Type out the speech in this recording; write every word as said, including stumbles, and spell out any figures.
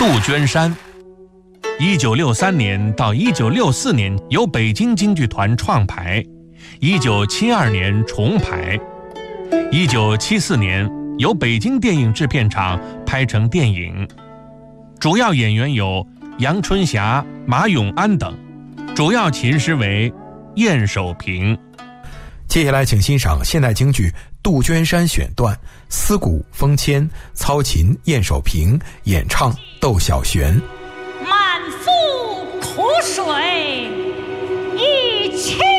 杜鹃山，一九六三年到一九六四年由北京京剧团创排，一九七二年重排，一九七四年由北京电影制片厂拍成电影。主要演员有杨春霞、马永安等，主要琴师为燕守平。 接下来请欣赏现代京剧《杜鹃山》选段，司鼓封谦，操琴燕守平，演唱窦小璇。 满腹苦水一气